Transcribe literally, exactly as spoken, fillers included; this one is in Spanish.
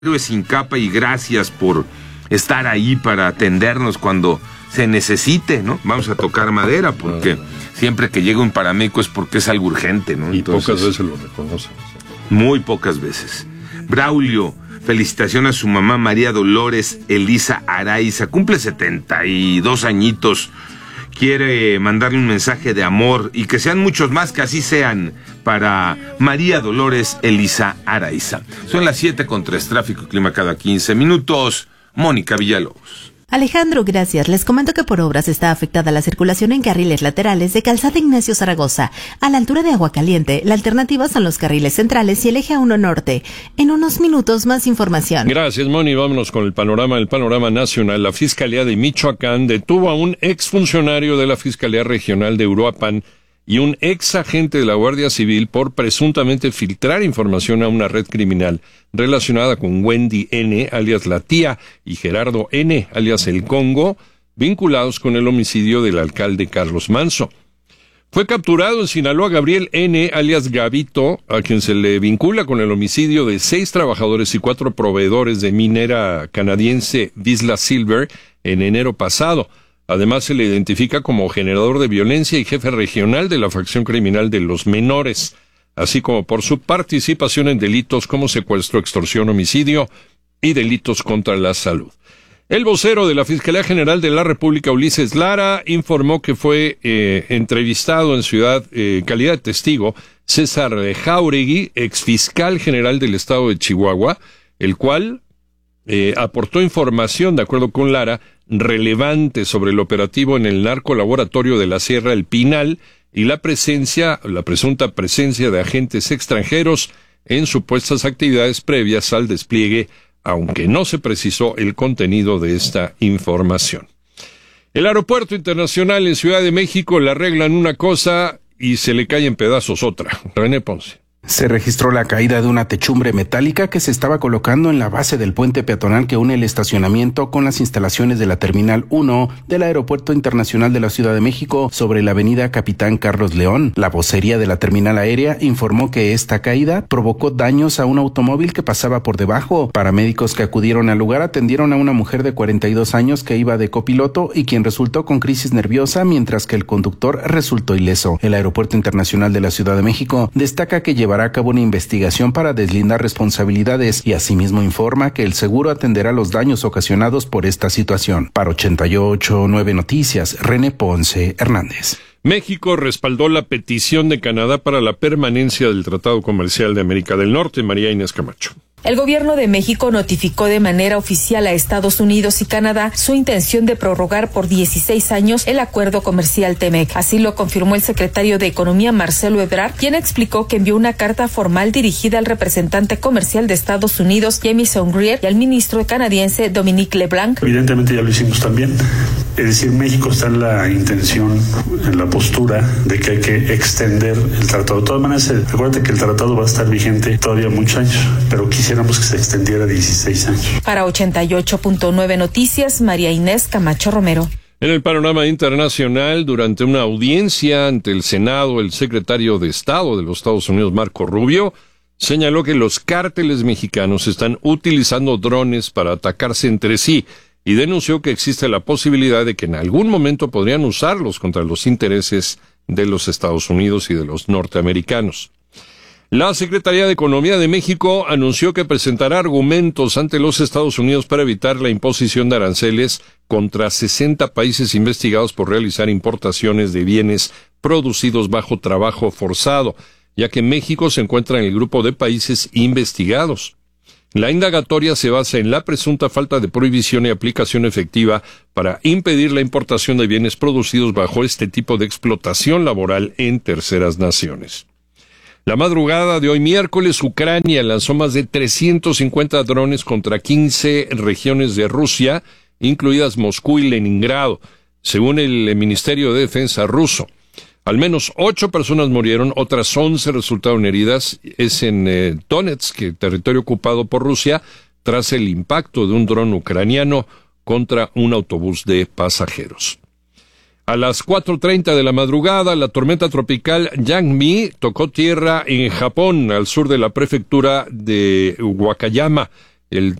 Héroes sin capa, y gracias por estar ahí para atendernos cuando se necesite, ¿no? Vamos a tocar madera, porque siempre que llega un paramédico es porque es algo urgente, ¿no? Y Entonces, pocas veces lo reconocen. muy pocas veces. Braulio, felicitación a su mamá María Dolores Elisa Araiza, cumple setenta y dos añitos. Quiere mandarle un mensaje de amor y que sean muchos más, que así sean, para María Dolores Elisa Araiza. Son las siete con tres, tráfico y clima cada quince minutos. Mónica Villalobos. Alejandro, gracias. Les comento que por obras está afectada la circulación en carriles laterales de Calzada Ignacio Zaragoza. A la altura de Aguacaliente, la alternativa son los carriles centrales y el eje A uno Norte. En unos minutos más información. Gracias, Moni. Vámonos con el panorama, el panorama nacional. La Fiscalía de Michoacán detuvo a un exfuncionario de la Fiscalía Regional de Uruapan y un ex agente de la Guardia Civil por presuntamente filtrar información a una red criminal relacionada con Wendy N., alias La Tía, y Gerardo N., alias El Congo, vinculados con el homicidio del alcalde Carlos Manso. Fue capturado en Sinaloa Gabriel N., alias Gabito, a quien se le vincula con el homicidio de seis trabajadores y cuatro proveedores de minera canadiense Vizsla Silver en enero pasado. Además, se le identifica como generador de violencia y jefe regional de la facción criminal de los menores, así como por su participación en delitos como secuestro, extorsión, homicidio y delitos contra la salud. El vocero de la Fiscalía General de la República, Ulises Lara, informó que fue eh, entrevistado en Ciudad, eh, calidad de testigo, César Jauregui, exfiscal general del estado de Chihuahua, el cual eh, aportó información, de acuerdo con Lara, relevante sobre el operativo en el narcolaboratorio de la Sierra El Pinal y la presencia, la presunta presencia de agentes extranjeros en supuestas actividades previas al despliegue, aunque no se precisó el contenido de esta información. El Aeropuerto Internacional en Ciudad de México le arreglan una cosa y se le cae en pedazos otra. René Ponce. Se registró la caída de una techumbre metálica que se estaba colocando en la base del puente peatonal que une el estacionamiento con las instalaciones de la Terminal uno del Aeropuerto Internacional de la Ciudad de México sobre la avenida Capitán Carlos León. La vocería de la terminal aérea informó que esta caída provocó daños a un automóvil que pasaba por debajo. Paramédicos que acudieron al lugar atendieron a una mujer de cuarenta y dos años que iba de copiloto y quien resultó con crisis nerviosa, mientras que el conductor resultó ileso. El Aeropuerto Internacional de la Ciudad de México destaca que llevará a cabo una investigación para deslindar responsabilidades y asimismo informa que el seguro atenderá los daños ocasionados por esta situación. Para ochenta y ocho punto nueve Noticias, René Ponce Hernández. México respaldó la petición de Canadá para la permanencia del Tratado Comercial de América del Norte. María Inés Camacho. El gobierno de México notificó de manera oficial a Estados Unidos y Canadá su intención de prorrogar por dieciséis años el acuerdo comercial TEMEC. Así lo confirmó el secretario de Economía, Marcelo Ebrard, quien explicó que envió una carta formal dirigida al representante comercial de Estados Unidos, Jamieson Greer, y al ministro canadiense, Dominique LeBlanc. Evidentemente ya lo hicimos también. Es decir, México está en la intención, en la postura de que hay que extender el tratado. De todas maneras, acuérdate que el tratado va a estar vigente todavía muchos años, pero quisiéramos que se extendiera a dieciséis años. Para ochenta y ocho punto nueve Noticias, María Inés Camacho Romero. En el panorama internacional, durante una audiencia ante el Senado, el secretario de Estado de los Estados Unidos, Marco Rubio, señaló que los cárteles mexicanos están utilizando drones para atacarse entre sí y denunció que existe la posibilidad de que en algún momento podrían usarlos contra los intereses de los Estados Unidos y de los norteamericanos. La Secretaría de Economía de México anunció que presentará argumentos ante los Estados Unidos para evitar la imposición de aranceles contra sesenta países investigados por realizar importaciones de bienes producidos bajo trabajo forzado, ya que México se encuentra en el grupo de países investigados. La indagatoria se basa en la presunta falta de prohibición y aplicación efectiva para impedir la importación de bienes producidos bajo este tipo de explotación laboral en terceras naciones. La madrugada de hoy miércoles, Ucrania lanzó más de trescientos cincuenta drones contra quince regiones de Rusia, incluidas Moscú y Leningrado, según el Ministerio de Defensa ruso. Al menos ocho personas murieron, otras once resultaron heridas. Es en eh, Donetsk, territorio ocupado por Rusia, tras el impacto de un dron ucraniano contra un autobús de pasajeros. A las cuatro treinta de la madrugada, la tormenta tropical Yang-mi tocó tierra en Japón, al sur de la prefectura de Wakayama, el